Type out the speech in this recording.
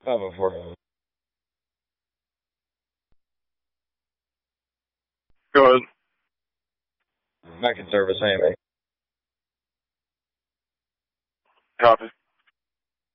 before. Go ahead. Back in service, anyway. Copy.